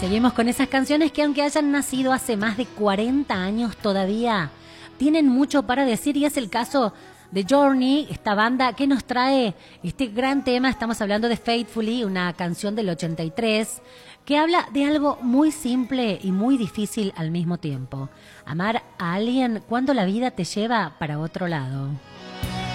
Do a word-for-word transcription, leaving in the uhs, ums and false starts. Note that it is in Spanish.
seguimos con esas canciones que, aunque hayan nacido hace más de cuarenta años, todavía tienen mucho para decir, y es el caso de Journey, esta banda que nos trae este gran tema. Estamos hablando de Faithfully, una canción del ochenta y tres, que habla de algo muy simple y muy difícil al mismo tiempo: amar a alguien cuando la vida te lleva para otro lado.